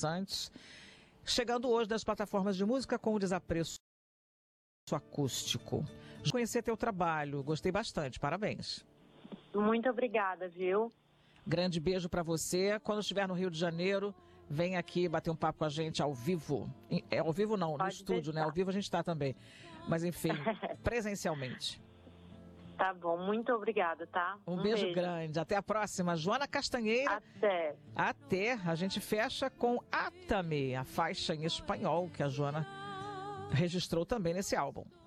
interessantes. Chegando hoje nas plataformas de música com o Desapreço Acústico. Conhecer teu trabalho, gostei bastante, parabéns. Muito obrigada, viu? Grande beijo para você. Quando estiver no Rio de Janeiro, vem aqui bater um papo com a gente ao vivo. Ao vivo não, no estúdio, né? Ao vivo a gente está também. Mas enfim, presencialmente. Tá bom, muito obrigada, tá? Um beijo grande. Até a próxima. Joana Castanheira. Até. Até. A gente fecha com Átame, a faixa em espanhol que a Joana registrou também nesse álbum.